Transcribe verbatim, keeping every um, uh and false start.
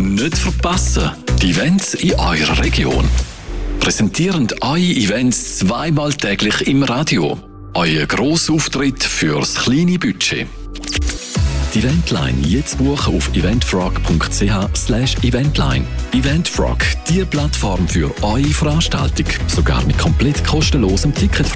Nicht verpassen, die Events in eurer Region. Präsentierend eure Events zweimal täglich im Radio. Euer Grossauftritt fürs kleine Budget. Die Eventline jetzt buchen auf eventfrog.ch slash eventline. Eventfrog, die Plattform für eure Veranstaltung. Sogar mit komplett kostenlosem Ticket.